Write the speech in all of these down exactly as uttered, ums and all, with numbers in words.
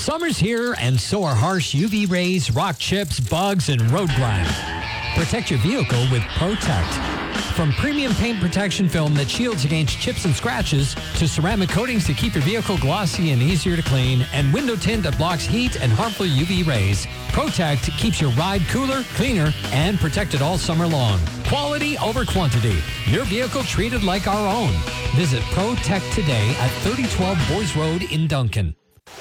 Summer's here, and so are harsh U V rays, rock chips, bugs, and road grime. Protect your vehicle with Protect. From premium paint protection film that shields against chips and scratches to ceramic coatings to keep your vehicle glossy and easier to clean, and window tint that blocks heat and harmful U V rays, Protect keeps your ride cooler, cleaner, and protected all summer long. Quality over quantity. Your vehicle treated like our own. Visit Protect today at thirty twelve Boys Road in Duncan.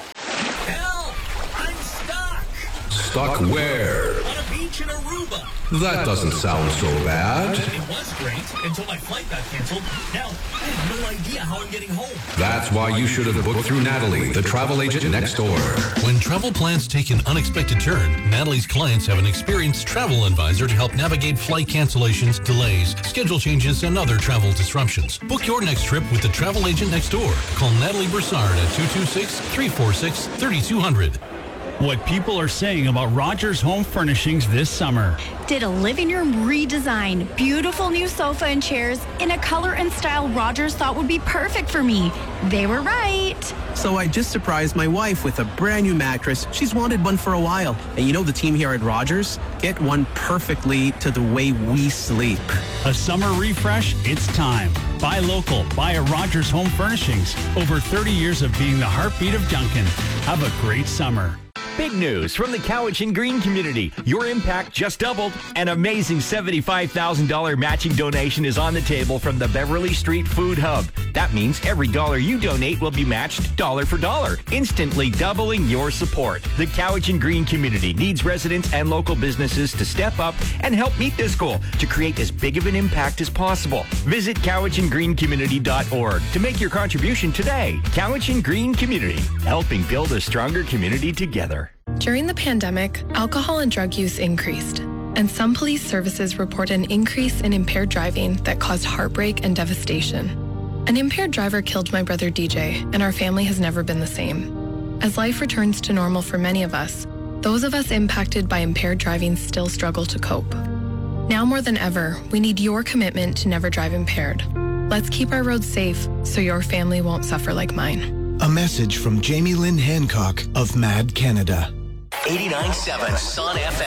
Help! I'm stuck! Stuck where? On a beach in Aruba. That doesn't sound so bad. It was great until my flight got canceled. Now, I have no idea how I'm getting home. That's why you should have booked through Natalie, the travel agent next door. When travel plans take an unexpected turn, Natalie's clients have an experienced travel advisor to help navigate flight cancellations, delays, schedule changes, and other travel disruptions. Book your next trip with the travel agent next door. Call Natalie Broussard at two two six, three four six, three two zero zero. What people are saying about Rogers Home Furnishings this summer. Did a living room redesign, beautiful new sofa and chairs in a color and style Rogers thought would be perfect for me. They were right. So I just surprised my wife with a brand new mattress. She's wanted one for a while. And you know the team here at Rogers? Get one perfectly to the way we sleep. A summer refresh? It's time. Buy local. Buy at Rogers Home Furnishings. Over thirty years of being the heartbeat of Duncan. Have a great summer. Big news from the Cowichan Green community. Your impact just doubled. An amazing seventy-five thousand dollars matching donation is on the table from the Beverly Street Food Hub. That means every dollar you donate will be matched dollar for dollar, instantly doubling your support. The Cowichan Green community needs residents and local businesses to step up and help meet this goal to create as big of an impact as possible. Visit cowichan green community dot org to make your contribution today. Cowichan Green Community, helping build a stronger community together. During the pandemic, alcohol and drug use increased, and some police services report an increase in impaired driving that caused heartbreak and devastation. An impaired driver killed my brother D J, and our family has never been the same. As life returns to normal for many of us, those of us impacted by impaired driving still struggle to cope. Now more than ever, we need your commitment to never drive impaired. Let's keep our roads safe so your family won't suffer like mine. A message from Jamie Lynn Hancock of Mad Canada. eighty-nine point seven Sun F M.